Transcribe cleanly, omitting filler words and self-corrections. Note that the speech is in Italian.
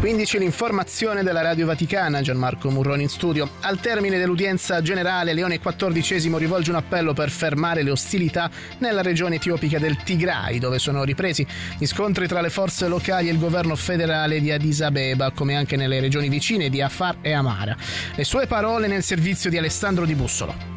15 l'informazione della Radio Vaticana, Gianmarco Murroni in studio. Al termine dell'udienza generale, Leone XIV rivolge un appello per fermare le ostilità nella regione etiopica del Tigray, dove sono ripresi gli scontri tra le forze locali e il governo federale di Addis Abeba, come anche nelle regioni vicine di Afar e Amara. Le sue parole nel servizio di Alessandro Di Bussolo.